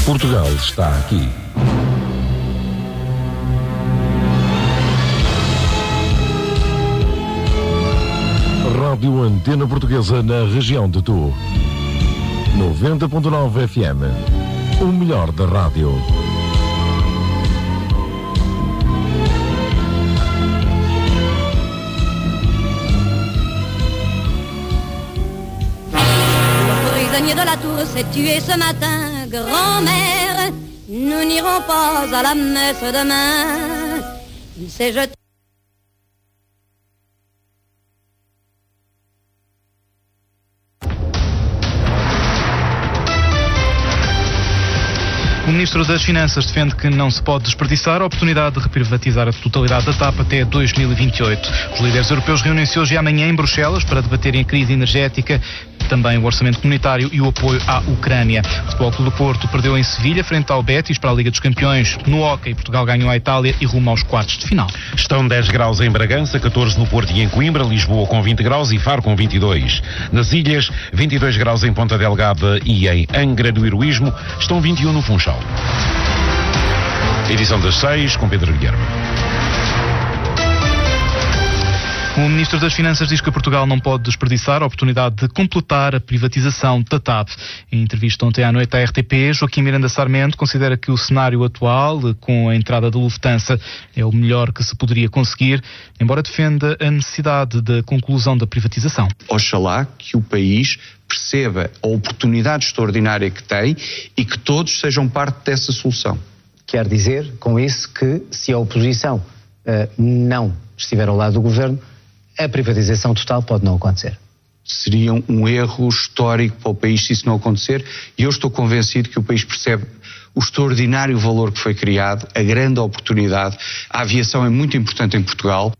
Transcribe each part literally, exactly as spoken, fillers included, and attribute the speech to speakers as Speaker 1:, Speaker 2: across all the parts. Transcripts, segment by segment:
Speaker 1: Portugal está aqui. Rádio Antena Portuguesa na região de Tu. noventa ponto nove F M. O melhor da rádio.
Speaker 2: Prisonnier de la tour s'est tué ce matin, grand-mère, nous n'irons pas à la messe demain. Il s'est jeté.
Speaker 3: O Ministro das Finanças defende que não se pode desperdiçar a oportunidade de reprivatizar a totalidade da TAP até dois mil e vinte e oito. Os líderes europeus reúnem-se hoje e amanhã em Bruxelas para debaterem a crise energética, também o orçamento comunitário e o apoio à Ucrânia. O Futebol Clube do Porto perdeu em Sevilha frente ao Betis para a Liga dos Campeões. No hóquei, Portugal ganhou a Itália e rumo aos quartos de final.
Speaker 4: Estão dez graus em Bragança, catorze no Porto e em Coimbra, Lisboa com vinte graus e Faro com vinte e dois. Nas ilhas, vinte e dois graus em Ponta Delgada e em Angra do Heroísmo, estão vinte e um no Funchal. Edição das seis, com Pedro Guilherme.
Speaker 3: O Ministro das Finanças diz que Portugal não pode desperdiçar a oportunidade de completar a privatização da TAP. Em entrevista ontem à noite à R T P, Joaquim Miranda Sarmento considera que o cenário atual, com a entrada da Lufthansa, é o melhor que se poderia conseguir, embora defenda a necessidade da conclusão da privatização.
Speaker 5: Oxalá que o país perceba a oportunidade extraordinária que tem e que todos sejam parte dessa solução.
Speaker 6: Quer dizer, com isso, que se a oposição uh, não estiver ao lado do governo, a privatização total pode não acontecer.
Speaker 5: Seria um erro histórico para o país se isso não acontecer, e eu estou convencido que o país percebe o extraordinário valor que foi criado, a grande oportunidade. A aviação é muito importante em Portugal.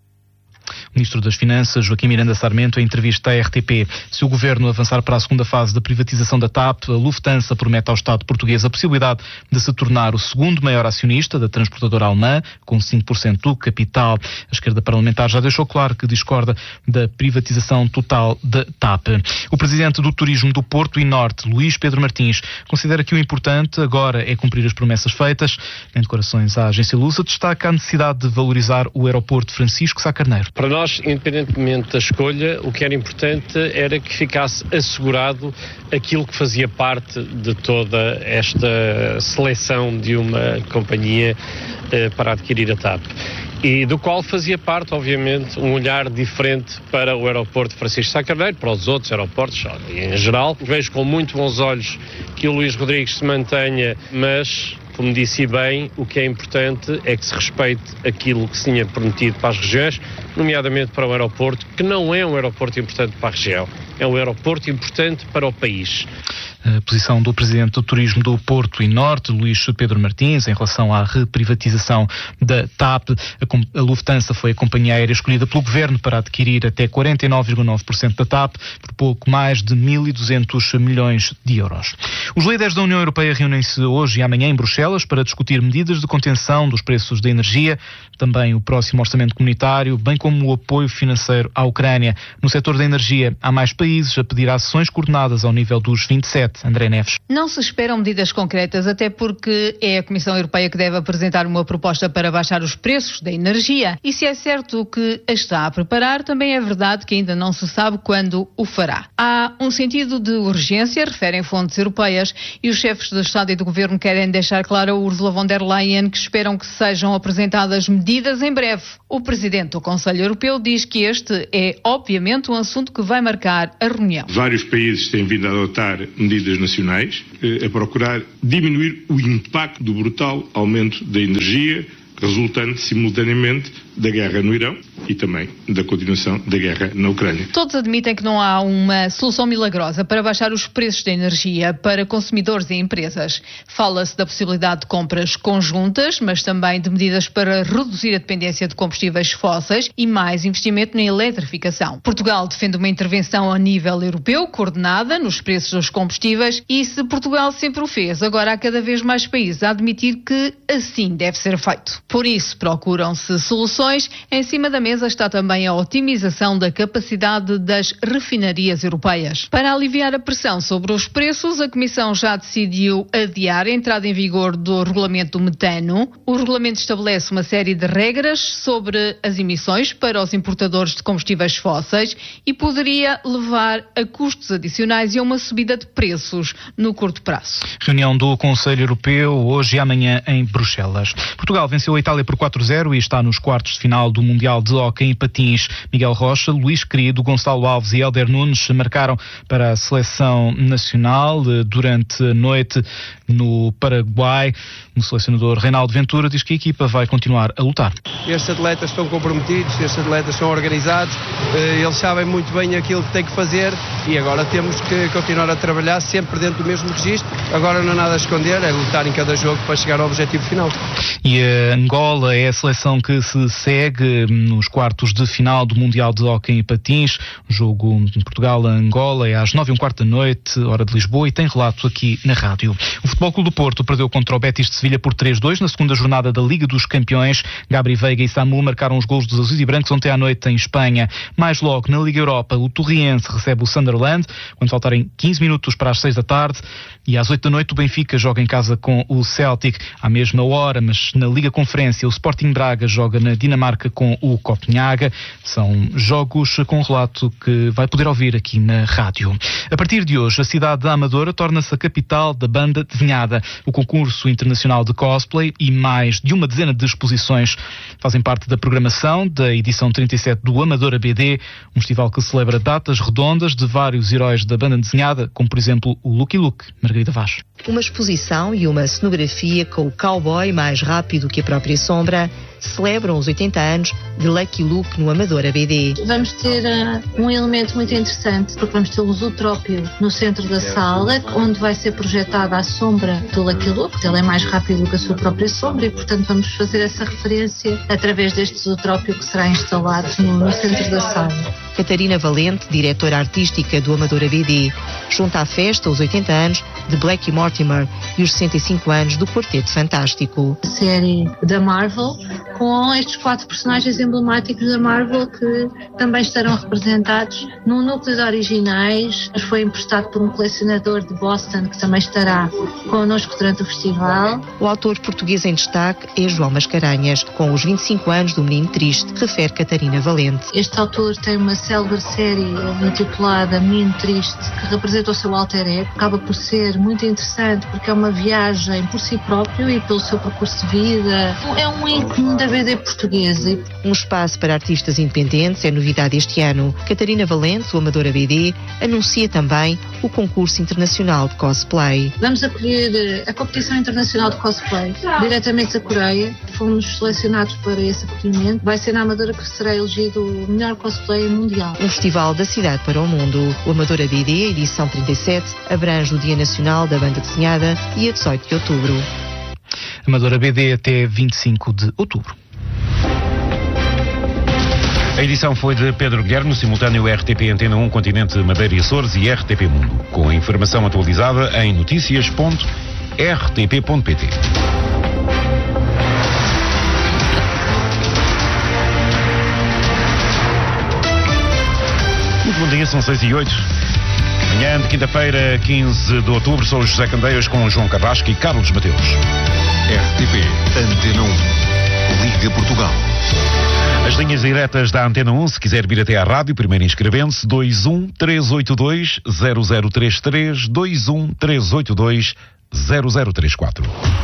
Speaker 3: O Ministro das Finanças, Joaquim Miranda Sarmento, em entrevista à R T P. Se o Governo avançar para a segunda fase da privatização da TAP, a Lufthansa promete ao Estado português a possibilidade de se tornar o segundo maior acionista da transportadora alemã, com cinco por cento do capital. A esquerda parlamentar já deixou claro que discorda da privatização total da TAP. O Presidente do Turismo do Porto e Norte, Luís Pedro Martins, considera que o importante agora é cumprir as promessas feitas. Em declarações à agência Lusa, destaca a necessidade de valorizar o aeroporto Francisco Sá Carneiro.
Speaker 7: Para nós, independentemente da escolha, o que era importante era que ficasse assegurado aquilo que fazia parte de toda esta seleção de uma companhia eh, para adquirir a TAP. E do qual fazia parte, obviamente, um olhar diferente para o aeroporto Francisco Sá Carneiro, para os outros aeroportos em geral. Vejo com muito bons olhos que o Luís Rodrigues se mantenha, mas, como disse bem, o que é importante é que se respeite aquilo que se tinha prometido para as regiões, nomeadamente para o aeroporto, que não é um aeroporto importante para a região, é um aeroporto importante para o país.
Speaker 3: A posição do Presidente do Turismo do Porto e Norte, Luís Pedro Martins, em relação à reprivatização da TAP. A Lufthansa foi a companhia aérea escolhida pelo Governo para adquirir até quarenta e nove vírgula nove por cento da TAP, por pouco mais de mil e duzentos milhões de euros. Os líderes da União Europeia reúnem-se hoje e amanhã em Bruxelas para discutir medidas de contenção dos preços da energia, também o próximo orçamento comunitário, bem como o apoio financeiro à Ucrânia. No setor da energia, há mais países a pedir ações coordenadas ao nível dos vinte e sete. André Neves.
Speaker 8: Não se esperam medidas concretas, até porque é a Comissão Europeia que deve apresentar uma proposta para baixar os preços da energia. E se é certo que a está a preparar, também é verdade que ainda não se sabe quando o fará. Há um sentido de urgência, referem fontes europeias, e os chefes de Estado e do Governo querem deixar claro a Ursula von der Leyen que esperam que sejam apresentadas medidas em breve. O Presidente do Conselho Europeu diz que este é, obviamente, um assunto que vai marcar a reunião.
Speaker 9: Vários países têm vindo a adotar medidas nacionais a procurar diminuir o impacto do brutal aumento da energia resultante simultaneamente da guerra no Irão e também da continuação da guerra na Ucrânia.
Speaker 8: Todos admitem que não há uma solução milagrosa para baixar os preços da energia para consumidores e empresas. Fala-se da possibilidade de compras conjuntas, mas também de medidas para reduzir a dependência de combustíveis fósseis e mais investimento na eletrificação. Portugal defende uma intervenção a nível europeu, coordenada nos preços dos combustíveis, e se Portugal sempre o fez, agora há cada vez mais países a admitir que assim deve ser feito. Por isso, procuram-se soluções emissões. Em cima da mesa está também a otimização da capacidade das refinarias europeias. Para aliviar a pressão sobre os preços, a Comissão já decidiu adiar a entrada em vigor do regulamento do metano. O regulamento estabelece uma série de regras sobre as emissões para os importadores de combustíveis fósseis e poderia levar a custos adicionais e a uma subida de preços no curto prazo.
Speaker 3: Reunião do Conselho Europeu hoje e amanhã em Bruxelas. Portugal venceu a Itália por quatro a zero e está nos quartos de final do Mundial de Hóquei em Patins. Miguel Rocha, Luís Querido, Gonçalo Alves e Hélder Nunes marcaram para a seleção nacional durante a noite no Paraguai. O selecionador Reinaldo Ventura diz que a equipa vai continuar a lutar.
Speaker 10: Estes atletas estão comprometidos, estes atletas são organizados, eles sabem muito bem aquilo que têm que fazer e agora temos que continuar a trabalhar sempre dentro do mesmo registro. Agora não há nada a esconder, é lutar em cada jogo para chegar ao objetivo final.
Speaker 3: E a Angola é a seleção que se segue nos quartos de final do Mundial de Hóquei em Patins. O jogo de Portugal-Angola é às nove e um quarto da noite, hora de Lisboa, e tem relato aqui na rádio. O Futebol Clube do Porto perdeu contra o Betis de Sevilha por três a dois na segunda jornada da Liga dos Campeões. Gabri Veiga e Samu marcaram os golos dos azuis e brancos ontem à noite em Espanha. Mais logo, na Liga Europa, o Torriense recebe o Sunderland, quando faltarem quinze minutos para as seis da tarde. E às oito da noite o Benfica joga em casa com o Celtic à mesma hora, mas na Liga Conferência o Sporting Braga joga na Dinamarca com o Copenhaga. São jogos com relato que vai poder ouvir aqui na rádio. A partir de hoje, a cidade da Amadora torna-se a capital da banda desenhada. O concurso internacional de cosplay e mais de uma dezena de exposições fazem parte da programação da edição trinta e sete do Amadora B D, um festival que celebra datas redondas de vários heróis da banda desenhada, como por exemplo o Lucky Luke. Margarida Vaz.
Speaker 11: Uma exposição e uma cenografia com o cowboy mais rápido que a própria sombra celebram os oitenta anos de Lucky Luke no Amadora B D.
Speaker 12: Vamos ter uh, um elemento muito interessante, porque vamos ter o Zootrópio no centro da sala, onde vai ser projetada a sombra do Lucky Luke. Ele é mais rápido que a sua própria sombra e, portanto, vamos fazer essa referência através deste Zootrópio que será instalado no, no centro da sala.
Speaker 11: Catarina Valente, diretora artística do Amadora B D, junta à festa os oitenta anos de Blake Mortimer e os sessenta e cinco anos do Quarteto Fantástico.
Speaker 12: A série da Marvel, com estes quatro personagens emblemáticos da Marvel que também estarão representados num núcleo de originais. Foi emprestado por um colecionador de Boston que também estará connosco durante o festival.
Speaker 11: O autor português em destaque é João Mascarenhas, com os vinte e cinco anos do Menino Triste, refere Catarina Valente.
Speaker 12: Este autor tem uma célebre série intitulada Menino Triste, que representa o seu alter ego. Acaba por ser muito interessante porque é uma viagem por si próprio e pelo seu percurso de vida. É um ícone da B D portuguesa.
Speaker 11: Um espaço para artistas independentes é novidade este ano. Catarina Valente, o Amadora B D, anuncia também o concurso internacional de cosplay.
Speaker 12: Vamos acolher a competição internacional de cosplay diretamente da Coreia. Fomos selecionados para esse acolhimento. Vai ser na Amadora que será elegido o melhor cosplay mundial.
Speaker 11: Um festival da cidade para o mundo. O Amadora B D, edição trinta e sete, abrange o Dia Nacional da Banda Desenhada e a dezoito de outubro.
Speaker 3: Amadora B D até vinte e cinco de outubro.
Speaker 4: A edição foi de Pedro Guilherme, no simultâneo R T P Antena um, Continente, Madeira e Açores e R T P Mundo, com a informação atualizada em notícias ponto r t p ponto p t. Muito bom dia, são seis e oito. Manhã de quinta-feira, quinze de outubro, sou o José Candeias com João Carrasco e Carlos Mateus.
Speaker 1: R T P Antena um, Liga Portugal.
Speaker 4: As linhas diretas da Antena um, se quiser vir até à rádio, primeiro inscrevendo-se, dois um três oito dois zero zero três três, dois um três oito dois zero zero três quatro.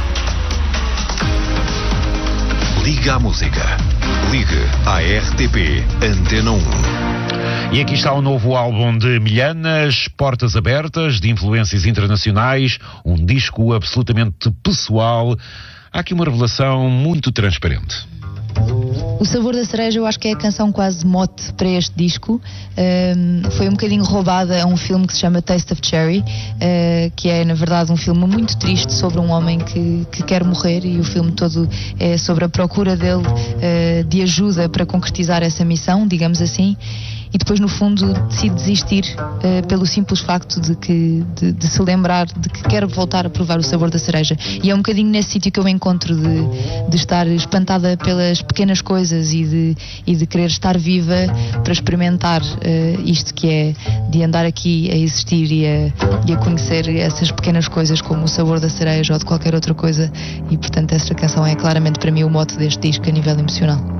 Speaker 1: Liga à música. Ligue à R T P Antena um.
Speaker 4: E aqui está o novo álbum de Milhanas, Portas Abertas, de influências internacionais, um disco absolutamente pessoal. Há aqui uma revelação muito transparente.
Speaker 13: O Sabor da Cereja eu acho que é a canção quase mote para este disco. Um, foi um bocadinho roubada a um filme que se chama Taste of Cherry, uh, que é na verdade um filme muito triste sobre um homem que, que quer morrer, e o filme todo é sobre a procura dele uh, de ajuda para concretizar essa missão, digamos assim. e depois no fundo decide desistir uh, pelo simples facto de, que, de, de se lembrar de que quer voltar a provar o sabor da cereja. E é um bocadinho nesse sítio que eu encontro de, de estar espantada pelas pequenas coisas e de, e de querer estar viva para experimentar uh, isto que é de andar aqui a existir e a, e a conhecer essas pequenas coisas como o sabor da cereja ou de qualquer outra coisa, e portanto esta canção é claramente para mim o mote deste disco a nível emocional.